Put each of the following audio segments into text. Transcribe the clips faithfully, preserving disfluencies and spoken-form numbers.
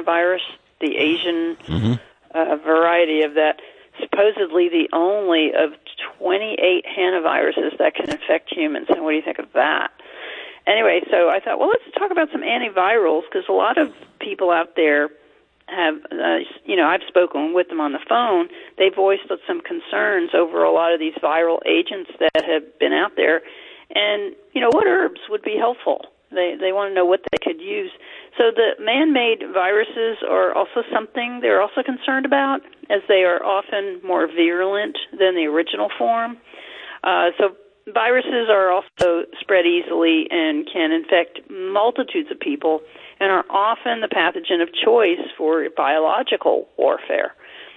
virus, the Asian mm-hmm. uh, variety of that, supposedly the only of twenty-eight hantaviruses that can infect humans. And what do you think of that? Anyway, so I thought, well, let's talk about some antivirals, because a lot of people out there have, uh, you know, I've spoken with them on the phone. They voiced some concerns over a lot of these viral agents that have been out there. And, you know, what herbs would be helpful? They they want to know what they could use. So the man-made viruses are also something they're also concerned about, as they are often more virulent than the original form. Uh, so viruses are also spread easily and can infect multitudes of people and are often the pathogen of choice for biological warfare.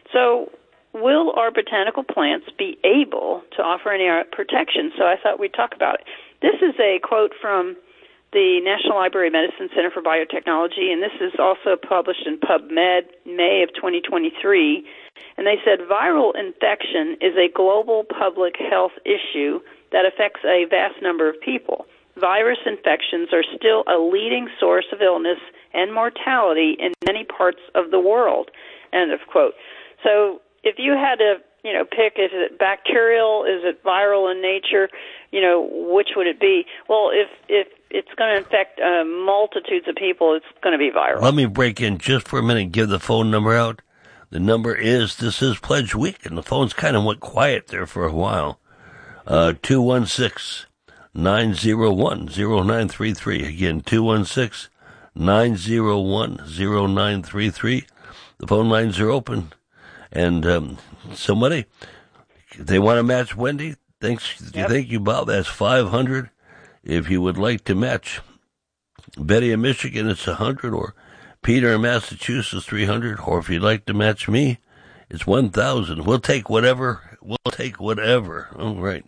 So will our botanical plants be able to offer any protection? So I thought we'd talk about it. This is a quote from the National Library of Medicine Center for Biotechnology, and this is also published in PubMed, May of twenty twenty-three. And they said, viral infection is a global public health issue that affects a vast number of people. Virus infections are still a leading source of illness and mortality in many parts of the world. End of quote. So if you had to, you know, pick, is it bacterial, is it viral in nature, you know, which would it be? Well, if if it's going to infect uh, multitudes of people, it's going to be viral. Let me break in just for a minute and give the phone number out. The number is, this is Pledge Week, and the phones kind of went quiet there for a while. Uh, two one six, nine zero one, zero nine three three. Again, two one six, nine zero one, zero nine three three. The phone lines are open. And um, somebody, they want to match Wendy. Thanks. Yep. Thank you, Bob. That's five hundred. If you would like to match Betty in Michigan, it's one hundred, or Peter in Massachusetts, three hundred, or if you'd like to match me, it's one thousand. We'll take whatever. We'll take whatever. All right.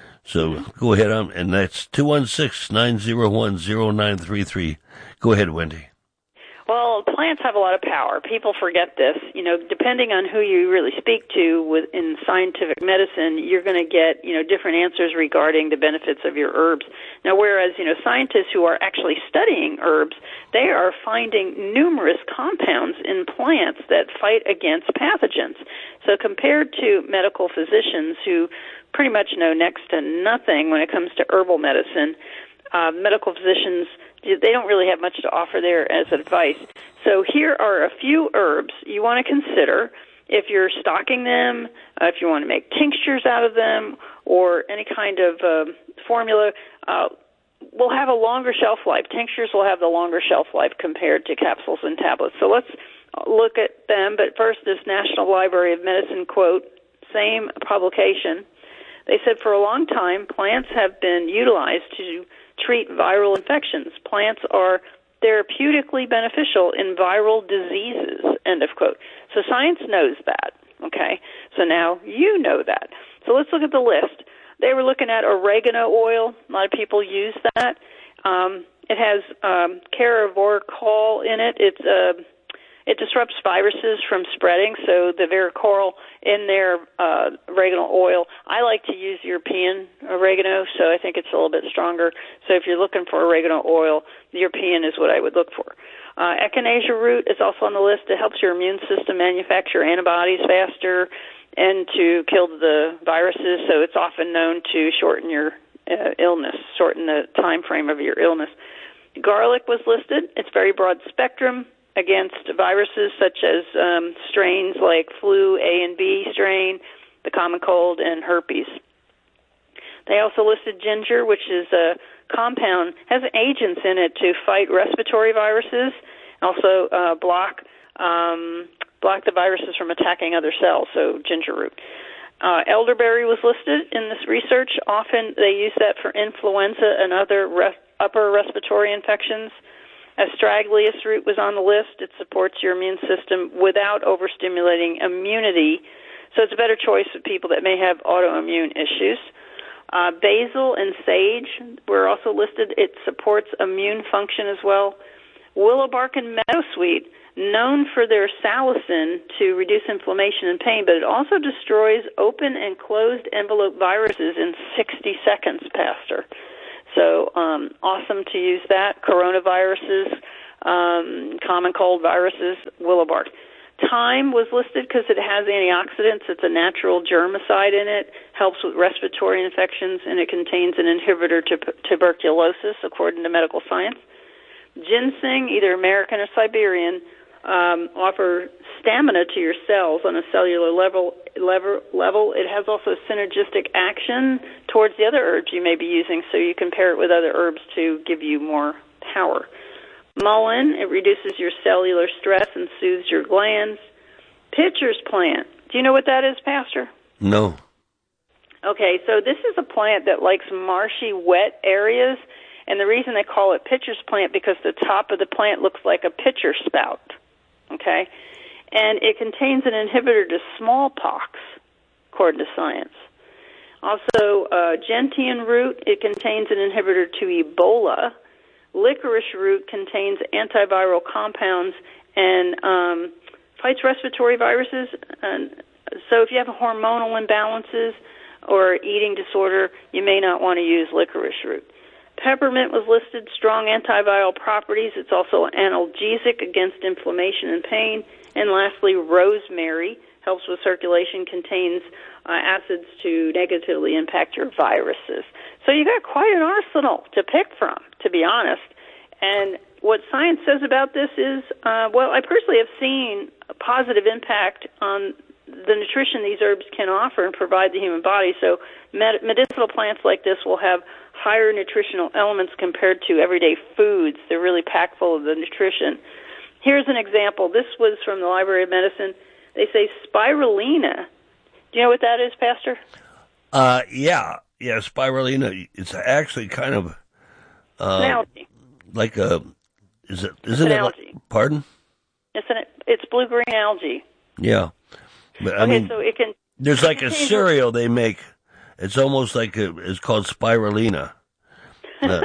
So go ahead, on, and that's two one six, nine zero one, zero nine three three. Go ahead, Wendy. Well, plants have a lot of power. People forget this. You know, depending on who you really speak to with, in scientific medicine, you're going to get, you know, different answers regarding the benefits of your herbs. Now, whereas, you know, scientists who are actually studying herbs, they are finding numerous compounds in plants that fight against pathogens. So compared to medical physicians who pretty much know next to nothing when it comes to herbal medicine, uh, medical physicians, they don't really have much to offer there as advice. So here are a few herbs you want to consider if you're stocking them, uh, if you want to make tinctures out of them, or any kind of uh, formula. Uh, will have a longer shelf life. Tinctures will have the longer shelf life compared to capsules and tablets. So let's look at them. But first, this National Library of Medicine quote, same publication. They said, for a long time, plants have been utilized to treat viral infections. Plants are therapeutically beneficial in viral diseases, end of quote. So science knows that, okay? So now you know that. So let's look at the list. They were looking at oregano oil. A lot of people use that. Um, it has um, caravorcol in it. It's uh, It disrupts viruses from spreading, so the varicorol in their uh, oregano oil. I like to use European oregano, so I think it's a little bit stronger. So if you're looking for oregano oil, European is what I would look for. Uh, echinacea root is also on the list. It helps your immune system manufacture antibodies faster and to kill the viruses, so it's often known to shorten your uh, illness, shorten the time frame of your illness. Garlic was listed. It's very broad spectrum against viruses such as um, strains like flu A and B strain, the common cold, and herpes. They also listed ginger, which is a compound, has agents in it to fight respiratory viruses, also uh, block um, block the viruses from attacking other cells, so ginger root. Uh, elderberry was listed in this research. Often they use that for influenza and other res- upper respiratory infections. Astragalus root was on the list. It supports your immune system without overstimulating immunity, so it's a better choice for people that may have autoimmune issues. Uh, basil and sage were also listed. It supports immune function as well. Willow bark and meadowsweet, known for their salicin to reduce inflammation and pain, but it also destroys open and closed envelope viruses in sixty seconds, Pastor. So um, awesome to use that. Coronaviruses, um, common cold, viruses, willow bark. Thyme was listed because it has antioxidants. It's a natural germicide in it, helps with respiratory infections, and it contains an inhibitor to p- tuberculosis, according to medical science. Ginseng, either American or Siberian, um, offer stamina to your cells on a cellular level, level. level. It has also synergistic action towards the other herbs you may be using, so you can pair it with other herbs to give you more power. Mullein, it reduces your cellular stress and soothes your glands. Pitcher's plant. Do you know what that is, Pastor? No. Okay, so this is a plant that likes marshy, wet areas, and the reason they call it pitcher's plant because the top of the plant looks like a pitcher spout. Okay? And it contains an inhibitor to smallpox, according to science. Also, uh, gentian root, it contains an inhibitor to Ebola. Licorice root contains antiviral compounds and um, fights respiratory viruses. And so if you have hormonal imbalances or eating disorder, you may not want to use licorice root. Peppermint was listed, strong antiviral properties. It's also analgesic against inflammation and pain. And lastly, rosemary helps with circulation, contains uh, acids to negatively impact your viruses. So you got quite an arsenal to pick from, to be honest. And what science says about this is, uh, well, I personally have seen a positive impact on the nutrition these herbs can offer and provide the human body. So med- medicinal plants like this will have higher nutritional elements compared to everyday foods. They're really packed full of the nutrition. Here's an example. This was from the Library of Medicine. They say spirulina. Do you know what that is, Pastor? Uh, yeah, yeah, spirulina. It's actually kind of uh, an algae. Like a, is it? Isn't it's an it? Algae. Like, pardon? It's an it's blue green algae. Yeah, but I okay, mean, so it can. There's like a cereal they make. It's almost like a, it's called spirulina. Uh,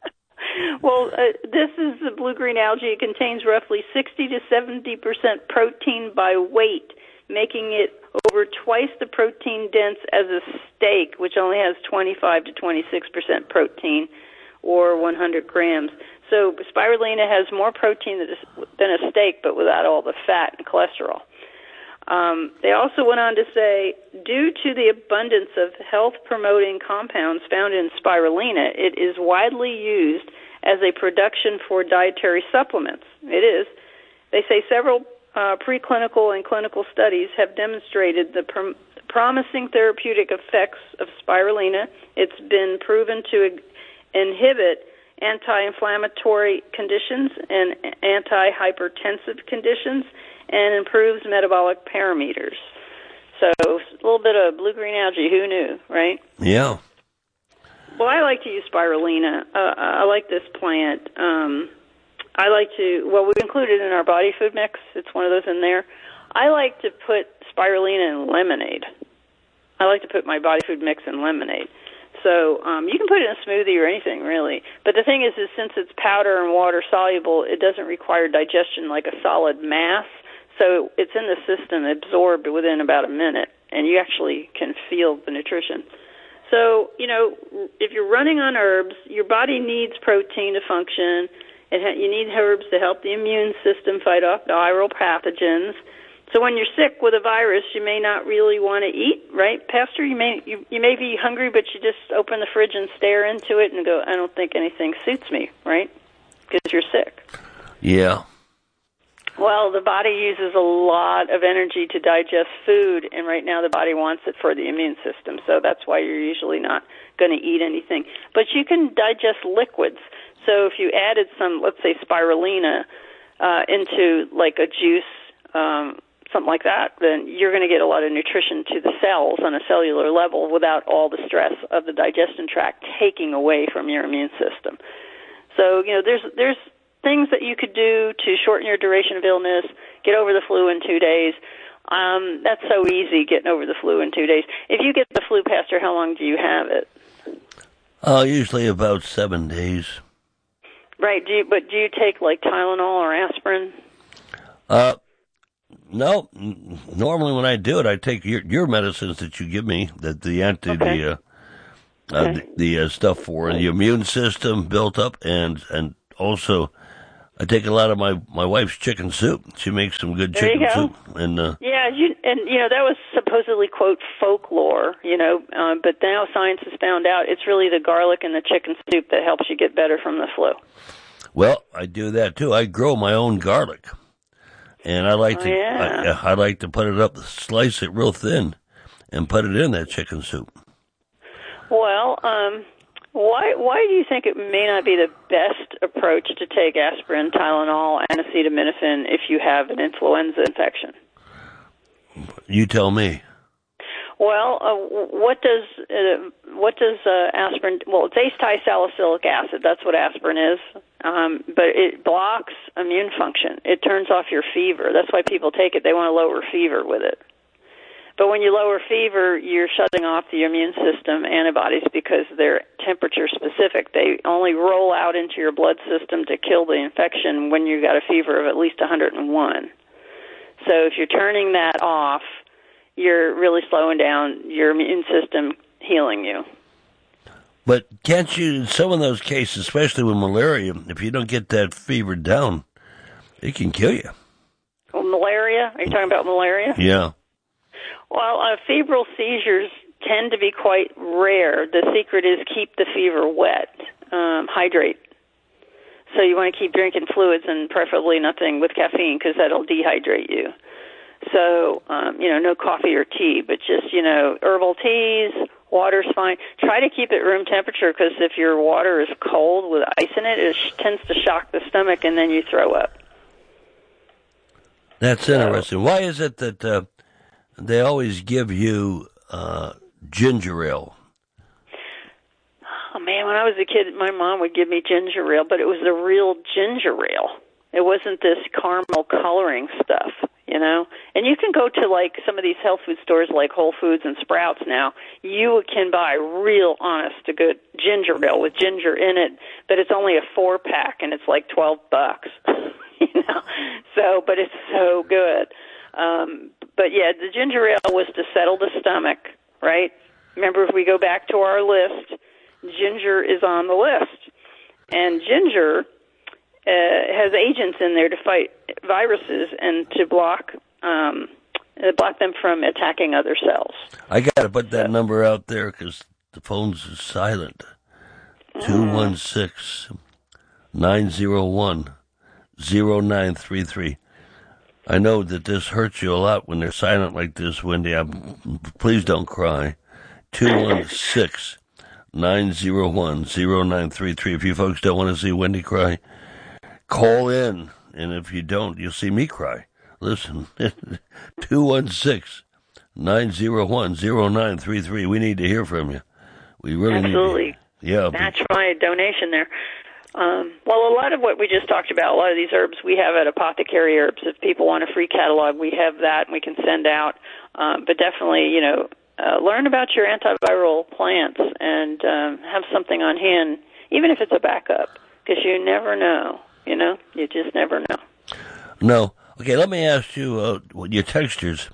well, uh, this is the blue-green algae. It contains roughly sixty to seventy percent protein by weight, making it over twice the protein dense as a steak, which only has twenty-five to twenty-six percent protein, or one hundred grams. So spirulina has more protein than a steak, but without all the fat and cholesterol. Um, they also went on to say, due to the abundance of health-promoting compounds found in spirulina, it is widely used as a production for dietary supplements. It is. They say several uh, preclinical and clinical studies have demonstrated the prom- promising therapeutic effects of spirulina. It's been proven to ig- inhibit anti-inflammatory conditions and anti-hypertensive conditions, and improves metabolic parameters. So a little bit of blue-green algae, who knew, right? Yeah. Well, I like to use spirulina. Uh, I like this plant. Um, I like to, well, we include it in our body food mix. It's one of those in there. I like to put spirulina in lemonade. I like to put my body food mix in lemonade. So um, you can put it in a smoothie or anything, really. But the thing is, is since it's powder and water soluble, it doesn't require digestion like a solid mass. So it's in the system, absorbed within about a minute, and you actually can feel the nutrition. So, you know, if you're running on herbs, your body needs protein to function. It ha- you need herbs to help the immune system fight off viral pathogens. So when you're sick with a virus, you may not really want to eat, right, Pastor? You may you, you may be hungry, but you just open the fridge and stare into it and go, I don't think anything suits me, right? Because you're sick. Yeah. Well, the body uses a lot of energy to digest food, and right now the body wants it for the immune system, so that's why you're usually not going to eat anything. But you can digest liquids. So if you added some, let's say, spirulina uh, into like a juice, um, something like that, then you're going to get a lot of nutrition to the cells on a cellular level without all the stress of the digestion tract taking away from your immune system. So, you know, there's there's things that you could do to shorten your duration of illness, get over the flu in two days. Um, that's so easy, getting over the flu in two days. If you get the flu, Pastor, how long do you have it? Uh, usually about seven days. Right. Do you, but do you take, like, Tylenol or aspirin? Uh, no. Normally when I do it, I take your your medicines that you give me, that the anti, okay. the, uh, okay. uh, the, the uh, stuff for the immune system built up, and, and also I take a lot of my, my wife's chicken soup. She makes some good There chicken you go. soup. And uh, Yeah, you, and you know that was supposedly quote folklore, you know, uh, but now science has found out it's really the garlic and the chicken soup that helps you get better from the flu. well, I do that too. I grow my own garlic, and I like Oh, to yeah. I, I like to put it up, slice it real thin, and put it in that chicken soup. Well, um, why why do you think it may not be the best approach to take aspirin, Tylenol, and acetaminophen if you have an influenza infection? You tell me. Well, uh, what does uh, what does uh, aspirin? Well, it's acetylsalicylic acid. That's what aspirin is. Um, but it blocks immune function. It turns off your fever. That's why people take it. They want to lower fever with it. But when you lower fever, you're shutting off the immune system antibodies because they're temperature specific. They only roll out into your blood system to kill the infection when you've got a fever of at least one hundred one. So if you're turning that off, you're really slowing down your immune system healing you. But can't you, in some of those cases, especially with malaria, if you don't get that fever down, it can kill you. Well, malaria? Are you talking about malaria? Yeah. Well, uh, febrile seizures tend to be quite rare. The secret is keep the fever wet, um, hydrate. So you want to keep drinking fluids and preferably nothing with caffeine because that'll dehydrate you. So, um, you know, no coffee or tea, but just, you know, herbal teas, water's fine. Try to keep it room temperature because if your water is cold with ice in it, it sh- tends to shock the stomach and then you throw up. That's interesting. Why is it that uh, they always give you uh, ginger ale? Oh, man, when I was a kid, my mom would give me ginger ale, but it was the real ginger ale. It wasn't this caramel coloring stuff, you know? And you can go to, like, some of these health food stores like Whole Foods and Sprouts now. You can buy real, honest-to-good ginger ale with ginger in it, but it's only a four-pack, and it's like twelve bucks, you know? So, but it's so good. Um, but, yeah, the ginger ale was to settle the stomach, right? Remember, if we go back to our list, ginger is on the list. And ginger uh, has agents in there to fight viruses and to block um, uh, block them from attacking other cells. I got to put that so. number out there because the phone's silent. two one six, nine zero one, zero nine three three. I know that this hurts you a lot when they're silent like this, Wendy. I'm, please don't cry. two one six, nine zero one, zero nine three three. If you folks don't want to see Wendy cry, call in. And if you don't, you'll see me cry. Listen, two one six, nine zero one, zero nine three three. We need to hear from you. We really Absolutely. need to. Yeah. Match my donation there. Um, well, a lot of what we just talked about, a lot of these herbs we have at Apothecary Herbs. If people want a free catalog, we have that and we can send out. Um, but definitely, you know, uh, learn about your antiviral plants and um, have something on hand, even if it's a backup, because you never know, you know? You just never know. No. Okay, let me ask you, uh, your textures.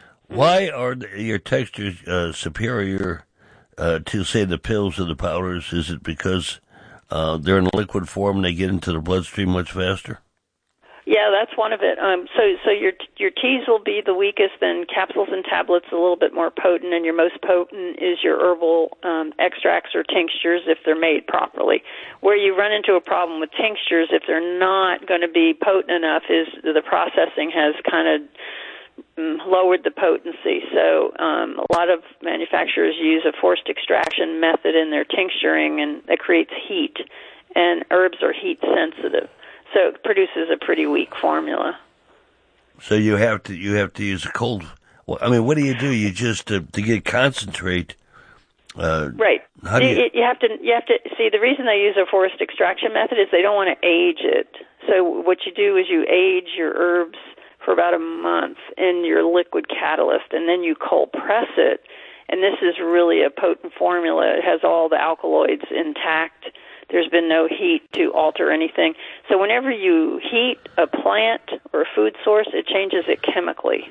Why are the, your textures uh, superior uh, to, say, the pills or the powders? Is it because uh, they're in liquid form and they get into the bloodstream much faster? Yeah, that's one of it. Um, so, so your your teas will be the weakest, then capsules and tablets a little bit more potent, and your most potent is your herbal um, extracts or tinctures if they're made properly. Where you run into a problem with tinctures, if they're not going to be potent enough, is the processing has kind of um, lowered the potency. So, um, a lot of manufacturers use a forced extraction method in their tincturing, and that creates heat. And herbs are heat sensitive. So it produces a pretty weak formula. So you have to you have to use a cold. Well, I mean, what do you do? You just uh, to get concentrate. Uh, right. How do you... you, you have to you have to see the reason they use a forced extraction method is they don't want to age it. So what you do is you age your herbs for about a month in your liquid catalyst, and then you cold press it. And this is really a potent formula. It has all the alkaloids intact. There's been no heat to alter anything. So whenever you heat a plant or a food source, it changes it chemically.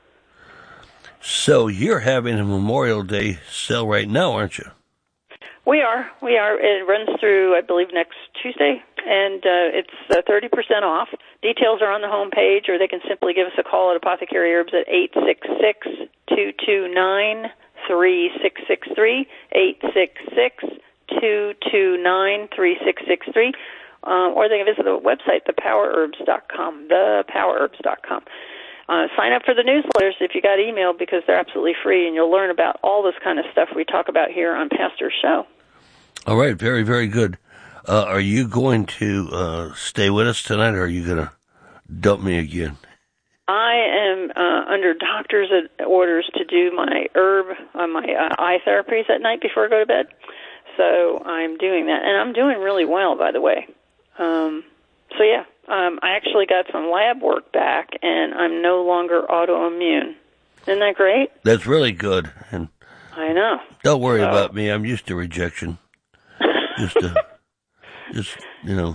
So you're having a Memorial Day sale right now, aren't you? We are. We are. It runs through, I believe, next Tuesday, and uh, it's uh, thirty percent off. Details are on the home page, or they can simply give us a call at Apothecary Herbs at eight six six, two two nine, three six six three, eight six six, two two nine, three six six three, um, or they can visit the website, the power herbs dot com, the power herbs dot com. Uh, sign up for the newsletters if you got email, because they're absolutely free, and you'll learn about all this kind of stuff we talk about here on Pastor's Show. All right, very, very good. Uh, are you going to uh, stay with us tonight, or are you going to dump me again? I am uh, under doctor's orders to do my herb, uh, my uh, eye therapies at night before I go to bed. So I'm doing that, and I'm doing really well, by the way. Um, so, yeah. Um, I actually got some lab work back, and I'm no longer autoimmune. Isn't that great? That's really good. And I know. Don't worry so. about me. I'm used to rejection. Just, to, just you know,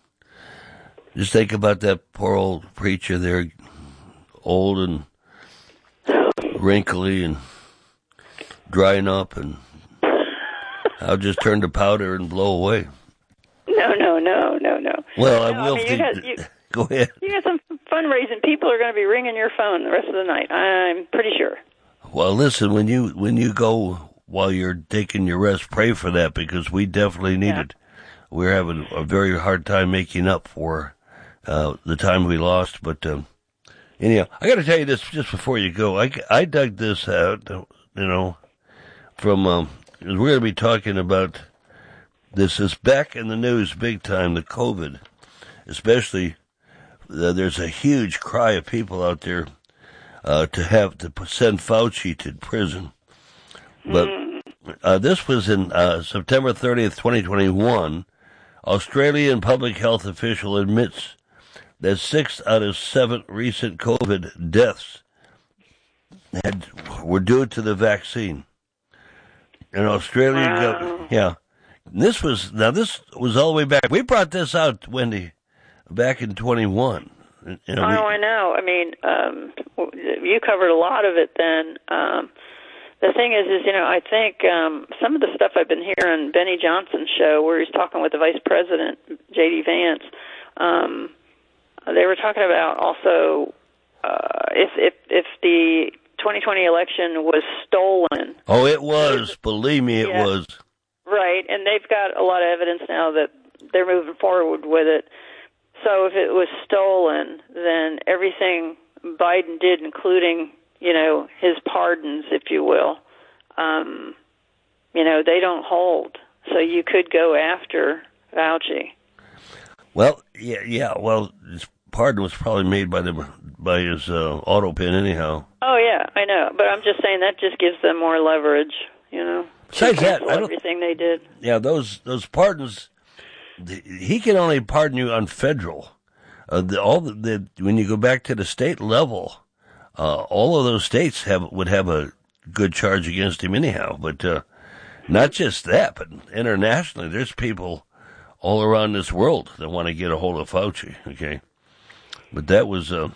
just think about that poor old preacher there, old and wrinkly and drying up, and I'll just turn to powder and blow away. No, no, no, no, no. Well, I no, will. I mean, you got, you, Go ahead. You got some fundraising. People are going to be ringing your phone the rest of the night. I'm pretty sure. Well, listen, when you when you go while you're taking your rest, pray for that, because we definitely need yeah. it. We're having a very hard time making up for uh, the time we lost. But um, anyhow, I got to tell you this just before you go. I, I dug this out, you know, from um, we're going to be talking about. This is back in the news big time, the COVID. Especially, uh, there's a huge cry of people out there uh, to have to send Fauci to prison. But uh, this was in uh, September thirtieth, twenty twenty-one. Australian public health official admits that six out of seven recent COVID deaths had, were due to the vaccine. In Australia, wow. yeah. This was, now this was all the way back. We brought this out, Wendy, back in twenty-one. You know, oh, we, I know. I mean, um, you covered a lot of it then. Um, the thing is, is, you know, I think um, some of the stuff I've been hearing on Benny Johnson's show, where he's talking with the Vice President, J D Vance, um, they were talking about also uh, if, if, if the twenty twenty election was stolen. Oh, it was. Believe me, it yeah. was. Right, and they've got a lot of evidence now that they're moving forward with it. So if it was stolen, then everything Biden did, including, you know, his pardons, if you will, um, you know, they don't hold. So you could go after Fauci. Well, yeah, yeah. Well, his pardon was probably made by the by his uh, auto pin, anyhow. Oh yeah, I know, but I'm just saying that just gives them more leverage, you know. Besides that, I don't, everything they did. Yeah, those those pardons. He can only pardon you on federal. Uh, the, all the, the when you go back to the state level, uh, all of those states have would have a good charge against him anyhow. But uh, not just that, but internationally, there's people all around this world that want to get a hold of Fauci. Okay, but that was, uh,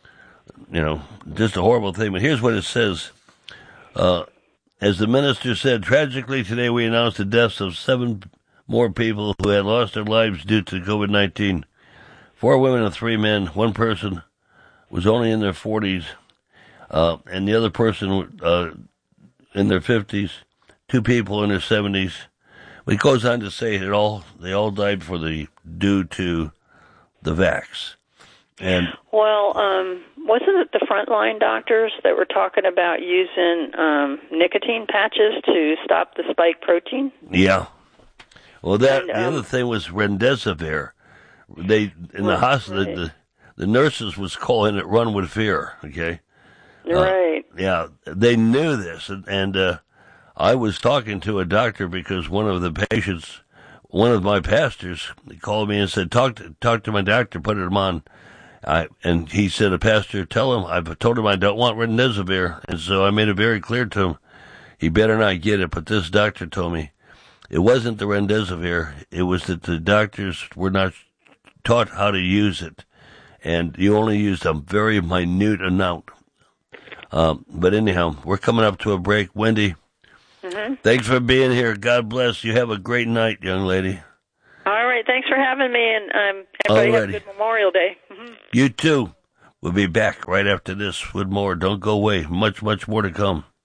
you know, just a horrible thing. But here's what it says. Uh, as the minister said, tragically today we announced the deaths of seven more people who had lost their lives due to COVID nineteen. Four women and three men. One person was only in their forties, uh, and the other person uh, in their fifties. Two people in their seventies. But he goes on to say that all they all died for the due to the vax. And well, um, wasn't it the frontline doctors that were talking about using um, nicotine patches to stop the spike protein? Yeah. Well, that and, the um, other thing was remdesivir. They in the hospital, right. the, the nurses was calling it "run with fear." Okay, right? Uh, yeah, they knew this, and, and uh, I was talking to a doctor because one of the patients, one of my pastors, called me and said, "Talk to talk to my doctor, put him on." I and he said, "A pastor, tell him I've told him I don't want remdesivir," and so I made it very clear to him he better not get it. But this doctor told me it wasn't the remdesivir; it was that the doctors were not taught how to use it, and you only used a very minute amount. Um, but anyhow, we're coming up to a break. Wendy, Mm-hmm. Thanks for being here. God bless. You have a great night, young lady. All right. Thanks for having me, and um, everybody have a good Memorial Day. Mm-hmm. You too. We'll be back right after this with more. Don't go away. Much, much more to come.